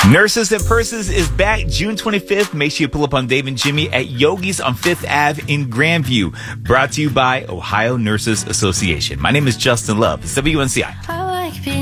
Nurses and Purses is back June 25th. Make sure you pull up on Dave and Jimmy at Yogi's on 5th Ave in Grandview. Brought to you by Ohio Nurses Association. My name is Justin Love. It's WNCI.